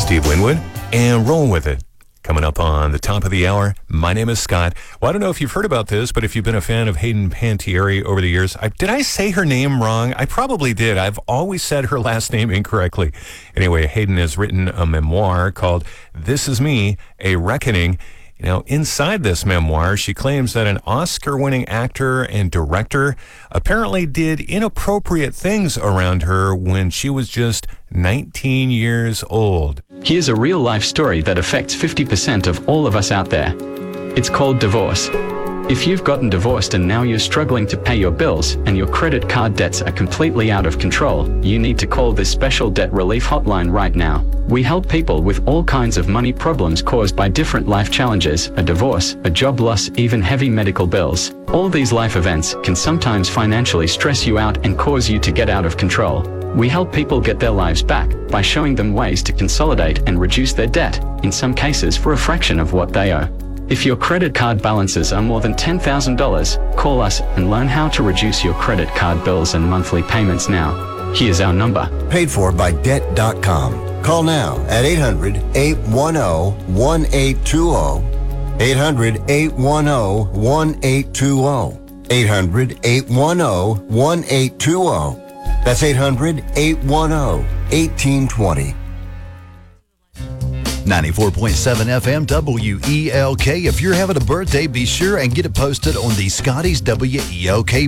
Steve Winwood, and Roll With It. Coming up on the top of the hour, my name is Scott. Well, I don't know if you've heard about this, but if you've been a fan of Hayden Panettiere over the years, did I say her name wrong? I probably did. I've always said her last name incorrectly. Anyway, Hayden has written a memoir called This Is Me, A Reckoning. You know, inside this memoir, she claims that an Oscar-winning actor and director apparently did inappropriate things around her when she was just 19 years old. Here's a real-life story that affects 50% of all of us out there. It's called divorce. If you've gotten divorced and now you're struggling to pay your bills and your credit card debts are completely out of control, you need to call this special debt relief hotline right now. We help people with all kinds of money problems caused by different life challenges, a divorce, a job loss, even heavy medical bills. All these life events can sometimes financially stress you out and cause you to get out of control. We help people get their lives back by showing them ways to consolidate and reduce their debt, in some cases for a fraction of what they owe. If your credit card balances are more than $10,000, call us and learn how to reduce your credit card bills and monthly payments now. Here's our number. Paid for by Debt.com. Call now at 800-810-1820. 800-810-1820. 800-810-1820. That's 800-810-1820. 94.7 FM WELK. If you're having a birthday, be sure and get it posted on the Scotty's WELK